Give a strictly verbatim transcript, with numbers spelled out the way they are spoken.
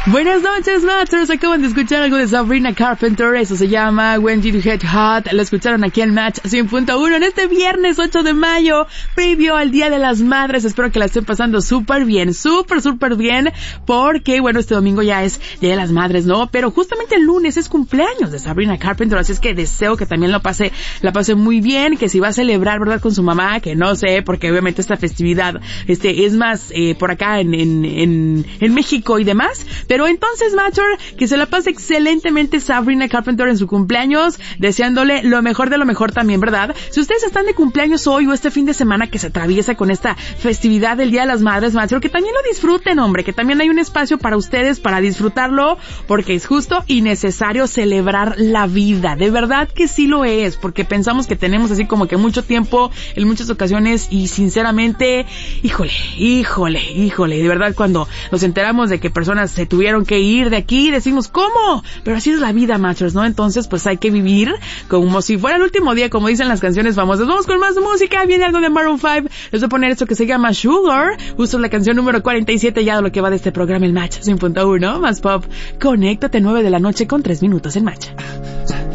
Buenas noches, Masters. Acaban de escuchar algo de Sabrina Carpenter. Eso se llama When Did You Get Hot. Lo escucharon aquí en Match cien punto uno en este viernes ocho de mayo, previo al Día de las Madres. Espero que la estén pasando súper bien, súper, súper bien, porque, bueno, este domingo ya es Día de las Madres, ¿no? Pero justamente el lunes es cumpleaños de Sabrina Carpenter, así es que deseo que también lo pase, la pase muy bien, que si va a celebrar, ¿verdad?, con su mamá, que no sé, porque obviamente esta festividad, este, es más, eh, por acá en, en, en, en México y demás. Pero entonces, Matter, que se la pase excelentemente Sabrina Carpenter en su cumpleaños, deseándole lo mejor de lo mejor también, ¿verdad? Si ustedes están de cumpleaños hoy o este fin de semana que se atraviesa con esta festividad del Día de las Madres, Matter, que también lo disfruten, hombre, que también hay un espacio para ustedes para disfrutarlo, porque es justo y necesario celebrar la vida. De verdad que sí lo es, porque pensamos que tenemos así como que mucho tiempo en muchas ocasiones y sinceramente, híjole, híjole, híjole, de verdad cuando nos enteramos de que personas se tuvieron que ir de aquí, decimos, ¿cómo? Pero así es la vida, Masters, ¿no? Entonces, pues hay que vivir como si fuera el último día, como dicen las canciones famosas. Vamos con más música, viene algo de Maroon cinco, les voy a poner esto que se llama Sugar, justo la canción número cuarenta y siete ya de lo que va de este programa, el Match cien punto uno, más pop. Conéctate, nueve de la noche con tres minutos en Match.